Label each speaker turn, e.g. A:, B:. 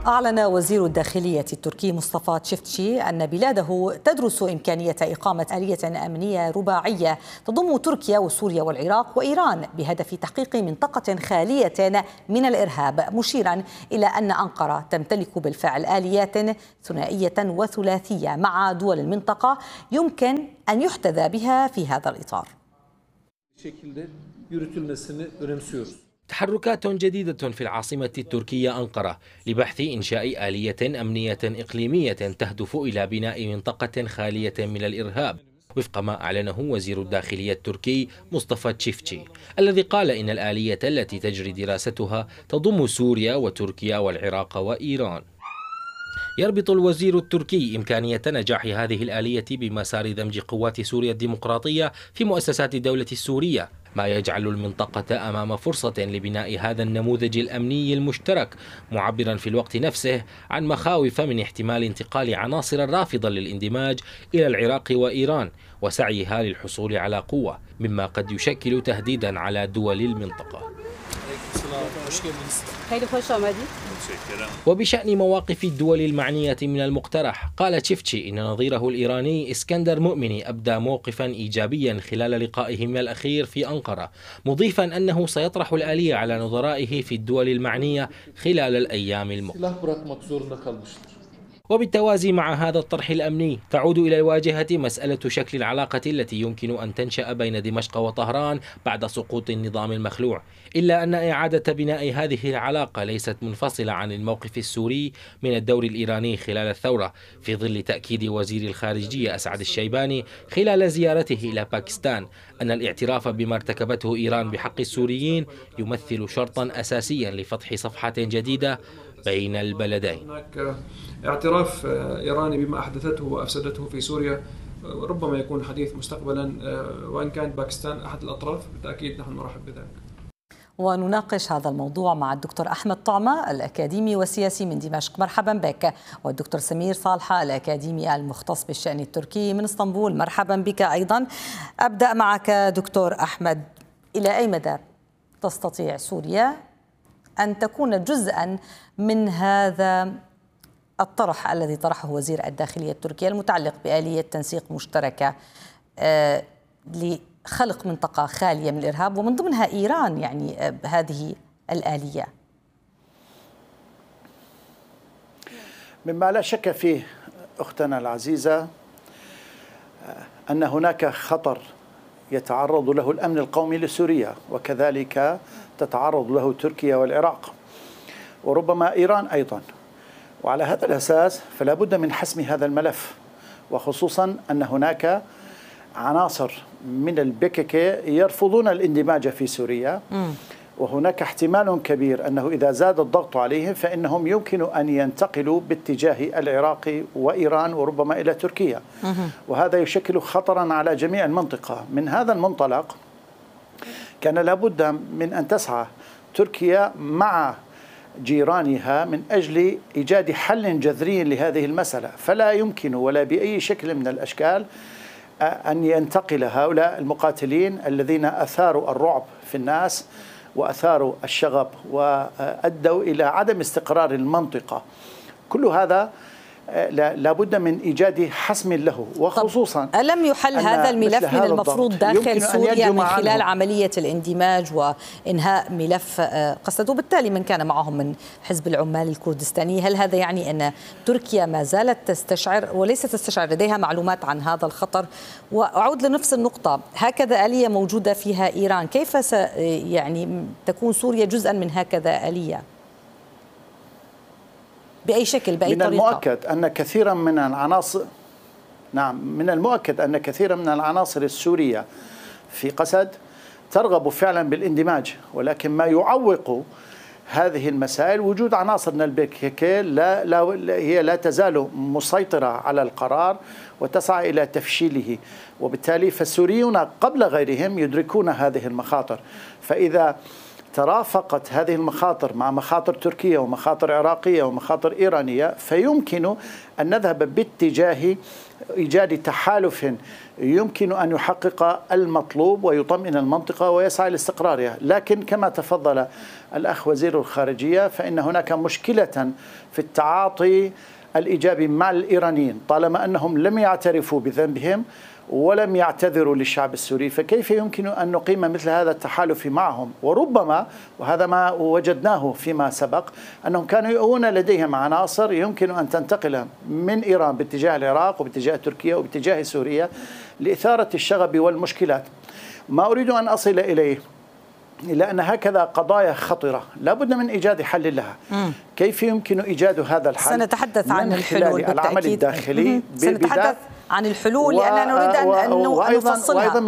A: أعلن وزير الداخلية التركي مصطفى تشفتشي أن بلاده تدرس إمكانية إقامة آلية أمنية رباعية تضم تركيا وسوريا والعراق وإيران بهدف تحقيق منطقة خالية من الإرهاب، مشيرا إلى أن أنقرة تمتلك بالفعل آليات ثنائية وثلاثية مع دول المنطقة يمكن أن يحتذى بها في هذا الإطار.
B: تحركات جديدة في العاصمة التركية أنقرة لبحث إنشاء آلية أمنية إقليمية تهدف إلى بناء منطقة خالية من الإرهاب، وفق ما أعلنه وزير الداخلية التركي مصطفى تشفتشي، الذي قال إن الآلية التي تجري دراستها تضم سوريا وتركيا والعراق وإيران. يربط الوزير التركي إمكانية نجاح هذه الآلية بمسار دمج قوات سوريا الديمقراطية في مؤسسات الدولة السورية، ما يجعل المنطقة أمام فرصة لبناء هذا النموذج الأمني المشترك، معبرا في الوقت نفسه عن مخاوف من احتمال انتقال عناصر رافضة للاندماج إلى العراق وإيران وسعيها للحصول على قوة، مما قد يشكل تهديدا على دول المنطقة. وبشأن مواقف الدول المعنية من المقترح، قال تشفتشي إن نظيره الإيراني اسكندر مؤمني أبدى موقفا إيجابيا خلال لقائهم الأخير في أنقرة، مضيفا أنه سيطرح الآلية على نظرائه في الدول المعنية خلال الأيام المقبلة. وبالتوازي مع هذا الطرح الأمني تعود إلى الواجهة مسألة شكل العلاقة التي يمكن أن تنشأ بين دمشق وطهران بعد سقوط النظام المخلوع، إلا أن إعادة بناء هذه العلاقة ليست منفصلة عن الموقف السوري من الدور الإيراني خلال الثورة، في ظل تأكيد وزير الخارجية أسعد الشيباني خلال زيارته إلى باكستان أن الاعتراف بما ارتكبته إيران بحق السوريين يمثل شرطا أساسيا لفتح صفحة جديدة بين البلدين.
C: هناك اعتراف إيراني بما أحدثته وأفسدته في سوريا ربما يكون حديث مستقبلا، وإن كانت باكستان أحد الأطراف بالتأكيد نحن نرحب بذلك.
A: ونناقش هذا الموضوع مع الدكتور أحمد طعمة الأكاديمي والسياسي من دمشق، مرحبا بك، والدكتور سمير صالحة الأكاديمي المختص بالشأن التركي من اسطنبول، مرحبا بك أيضا. أبدأ معك دكتور أحمد، إلى أي مدى تستطيع سوريا أن تكون جزءا من هذا الطرح الذي طرحه وزير الداخلية التركي المتعلق بآلية تنسيق مشتركة لخلق منطقة خالية من الإرهاب ومن ضمنها إيران، يعني هذه الآلية؟
D: مما لا شك فيه أختنا العزيزة أن هناك خطر يتعرض له الأمن القومي لسوريا، وكذلك تتعرض له تركيا والعراق وربما إيران أيضا، وعلى هذا الأساس فلا بد من حسم هذا الملف، وخصوصا أن هناك عناصر من البكك يرفضون الاندماج في سوريا، وهناك احتمال كبير أنه إذا زاد الضغط عليهم فإنهم يمكن أن ينتقلوا باتجاه العراق وإيران وربما إلى تركيا، وهذا يشكل خطرا على جميع المنطقة. من هذا المنطلق كان لابد من أن تسعى تركيا مع جيرانها من أجل إيجاد حل جذري لهذه المسألة، فلا يمكن ولا بأي شكل من الأشكال أن ينتقل هؤلاء المقاتلين الذين أثاروا الرعب في الناس وأثاروا الشغب وأدوا إلى عدم استقرار المنطقة. كل هذا لا بد من إيجاد حسم له، وخصوصا
A: ألم يحل هذا الملف من المفروض داخل سوريا من خلال عملية الاندماج وإنهاء ملف قسد، وبالتالي من كان معهم من حزب العمال الكردستاني؟ هل هذا يعني أن تركيا ما زالت تستشعر وليس تستشعر، لديها معلومات عن هذا الخطر؟ وأعود لنفس النقطة، هكذا آلية موجودة فيها إيران، كيف يعني تكون سوريا جزءا من هكذا آلية؟ بأي شكل، بأي طريقة؟ من المؤكد
D: أن كثيرا من العناصر من المؤكد أن كثيرا من العناصر السورية في قسد ترغب فعلا بالاندماج، ولكن ما يعوق هذه المسائل وجود عناصر من البكك هي لا تزال مسيطرة على القرار وتسعى إلى تفشيله، وبالتالي فالسوريون قبل غيرهم يدركون هذه المخاطر. فإذا ترافقت هذه المخاطر مع مخاطر تركية ومخاطر عراقية ومخاطر إيرانية، فيمكن أن نذهب باتجاه إيجاد تحالف يمكن أن يحقق المطلوب ويطمئن المنطقة ويسعى لاستقرارها. لكن كما تفضل الأخ وزير الخارجية، فإن هناك مشكلة في التعاطي الإيجابي مع الإيرانيين طالما أنهم لم يعترفوا بذنبهم ولم يعتذروا للشعب السوري، فكيف يمكن أن نقيم مثل هذا التحالف معهم؟ وربما، وهذا ما وجدناه فيما سبق، أنهم كانوا يؤون لديهم عناصر يمكن أن تنتقل من إيران باتجاه العراق وباتجاه تركيا وباتجاه سوريا لإثارة الشغب والمشكلات. ما أريد أن أصل إليه إلى أن هكذا قضايا خطرة لا بد من إيجاد حل لها. كيف يمكن إيجاد هذا الحل؟
A: سنتحدث عن الحلول
D: العمل الداخلي.
A: سنتحدث عن الحلول لأننا نريد أن نفصلها.